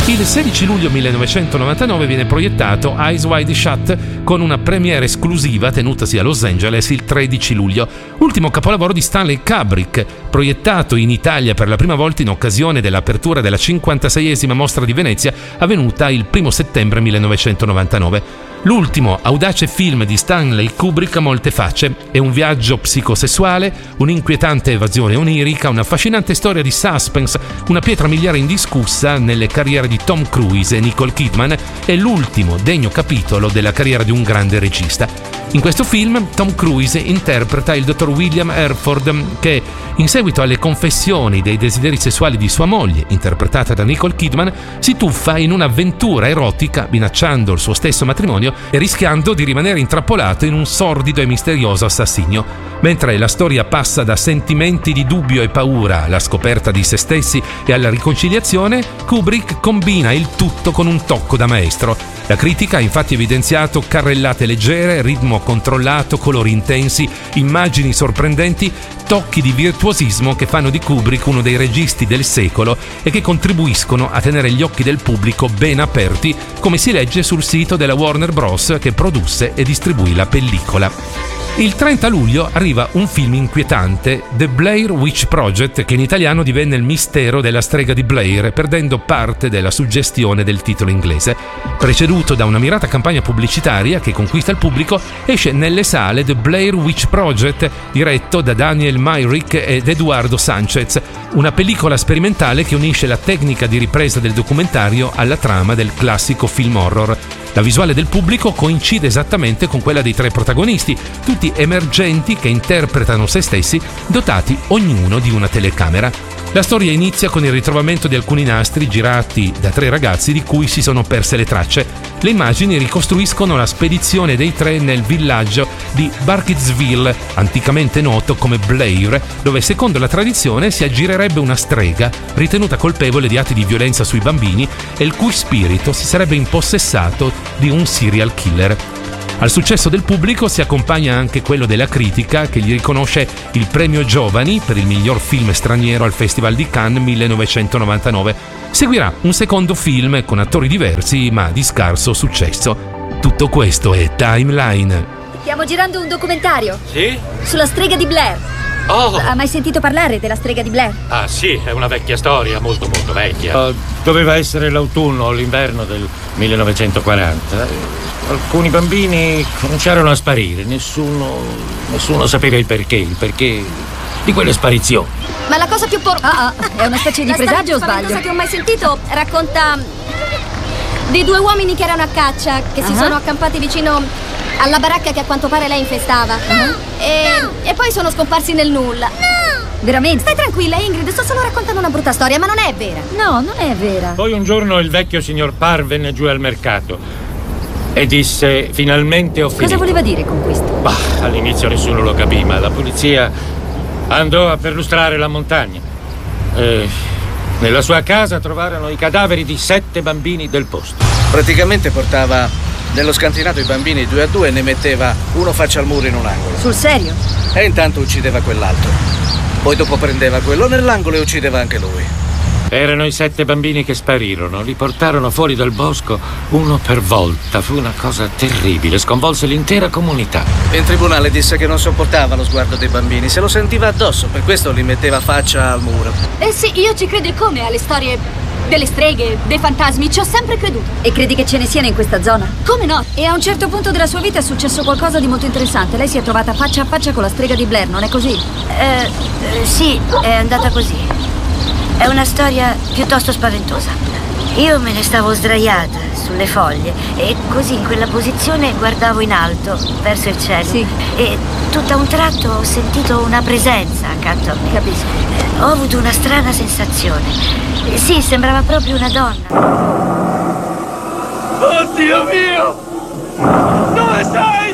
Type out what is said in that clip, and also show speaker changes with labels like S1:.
S1: Il 16 luglio 1999 viene proiettato Eyes Wide Shut con una premiere esclusiva tenutasi a Los Angeles il 13 luglio, ultimo capolavoro di Stanley Kubrick, proiettato in Italia per la prima volta in occasione dell'apertura della 56esima Mostra di Venezia avvenuta il 1 settembre 1999. L'ultimo audace film di Stanley Kubrick a molte facce. È un viaggio psicosessuale, un'inquietante evasione onirica, una affascinante storia di suspense, una pietra miliare indiscussa nelle carriere di Tom Cruise e Nicole Kidman e l'ultimo degno capitolo della carriera di un grande regista. In questo film Tom Cruise interpreta il dottor William Herford che, in seguito alle confessioni dei desideri sessuali di sua moglie, interpretata da Nicole Kidman, si tuffa in un'avventura erotica minacciando il suo stesso matrimonio e rischiando di rimanere intrappolato in un sordido e misterioso assassinio. Mentre la storia passa da sentimenti di dubbio e paura alla scoperta di se stessi e alla riconciliazione, Kubrick combina il tutto con un tocco da maestro. La critica ha infatti evidenziato carrellate leggere, ritmo controllato, colori intensi, immagini sorprendenti, tocchi di virtuosismo che fanno di Kubrick uno dei registi del secolo e che contribuiscono a tenere gli occhi del pubblico ben aperti, come si legge sul sito della Warner Bros. Che produsse e distribuì la pellicola. Il 30 luglio arriva un film inquietante, The Blair Witch Project, che in italiano divenne Il mistero della strega di Blair, perdendo parte della suggestione del titolo inglese. Preceduto da una mirata campagna pubblicitaria che conquista il pubblico, esce nelle sale The Blair Witch Project, diretto da Daniel Myrick ed Eduardo Sanchez, una pellicola sperimentale che unisce la tecnica di ripresa del documentario alla trama del classico film horror. La visuale del pubblico coincide esattamente con quella dei tre protagonisti, tutti emergenti che interpretano se stessi, dotati ognuno di una telecamera. La storia inizia con il ritrovamento di alcuni nastri girati da tre ragazzi di cui si sono perse le tracce. Le immagini ricostruiscono la spedizione dei tre nel villaggio di Burkittsville, anticamente noto come Blair, dove secondo la tradizione si aggirerebbe una strega ritenuta colpevole di atti di violenza sui bambini e il cui spirito si sarebbe impossessato di un serial killer. Al successo del pubblico si accompagna anche quello della critica, che gli riconosce il premio Giovani per il miglior film straniero al Festival di Cannes 1999. Seguirà un secondo film con attori diversi ma di scarso successo. Tutto questo è Timeline.
S2: Stiamo girando un documentario.
S3: Sì?
S2: Sulla strega di Blair.
S3: Oh!
S2: Ha mai sentito parlare della strega di Blair?
S3: Ah sì, è una vecchia storia, molto molto vecchia. Doveva essere l'autunno o l'inverno del 1940. Alcuni bambini cominciarono a sparire, nessuno sapeva il perché di quelle sparizioni.
S2: Ma la cosa più è una specie di presagio o sbaglio? La cosa che ho mai sentito racconta di due uomini che erano a caccia, che si sono accampati vicino alla baracca che a quanto pare lei infestava. E poi sono scomparsi nel nulla. Veramente? Stai tranquilla, Ingrid, sto solo raccontando una brutta storia, ma non è vera. No, non è vera.
S3: Poi un giorno il vecchio signor Parr venne giù al mercato e disse: finalmente ho finito.
S2: Cosa voleva dire con questo?
S3: Bah, all'inizio nessuno lo capì, ma la polizia andò a perlustrare la montagna. Nella sua casa trovarono i cadaveri di 7 bambini del posto.
S4: Praticamente portava nello scantinato i bambini 2 a 2 e ne metteva uno faccia al muro in un angolo.
S2: Sul serio?
S4: E intanto uccideva quell'altro. Poi dopo prendeva quello nell'angolo e uccideva anche lui.
S3: Erano i 7 bambini che sparirono. Li portarono fuori dal bosco uno per volta. Fu una cosa terribile, sconvolse l'intera comunità.
S4: In tribunale disse che non sopportava lo sguardo dei bambini, se lo sentiva addosso, per questo li metteva faccia al muro.
S5: Sì, io ci credo come alle storie delle streghe, dei fantasmi, ci ho sempre creduto.
S2: E credi che ce ne siano in questa zona?
S5: Come no?
S2: E a un certo punto della sua vita è successo qualcosa di molto interessante. Lei si è trovata faccia a faccia con la strega di Blair, non è così?
S6: Sì, è andata così. È una storia piuttosto spaventosa. Io me ne stavo sdraiata sulle foglie e così in quella posizione guardavo in alto, verso il cielo.
S2: Sì.
S6: E tutto a un tratto ho sentito una presenza accanto a me.
S2: Capisco.
S6: Ho avuto una strana sensazione. Sì, sembrava proprio una donna.
S3: Oddio mio! Dove sei?